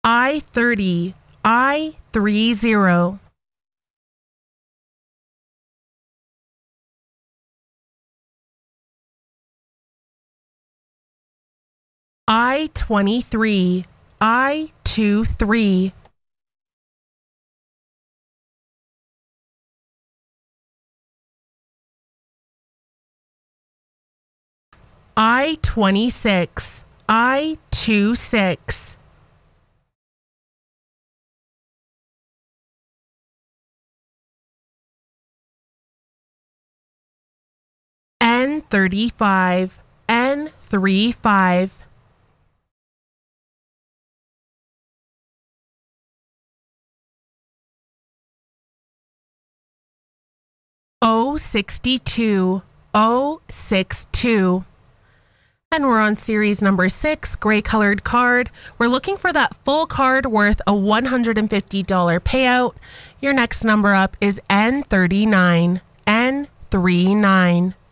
I-30, I-30. I-23, I-23. I-26, I-26. N35, N35. O62, O62. And we're on series number 6, gray colored card. We're looking for that full card worth a $150 payout. Your next number up is N39, N39.